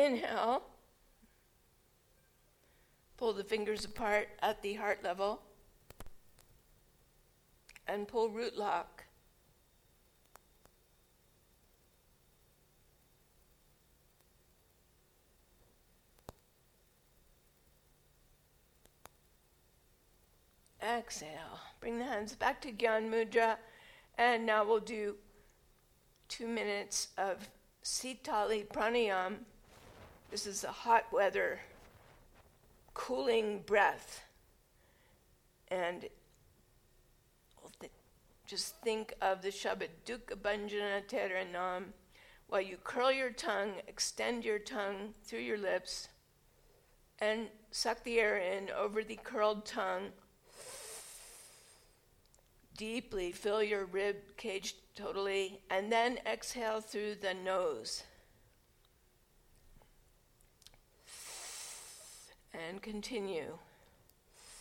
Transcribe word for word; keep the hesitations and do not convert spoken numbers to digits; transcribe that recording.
Inhale. Pull the fingers apart at the heart level. And pull root lock. Exhale. Bring the hands back to Gyan Mudra. And now we'll do two minutes of Sitali Pranayam. This is a hot weather, cooling breath. And th- just think of the Shabad Dukkha Bhanjana Teranam. While you curl your tongue, extend your tongue through your lips, and suck the air in over the curled tongue. Deeply fill your rib cage totally, and then exhale through the nose. And continue.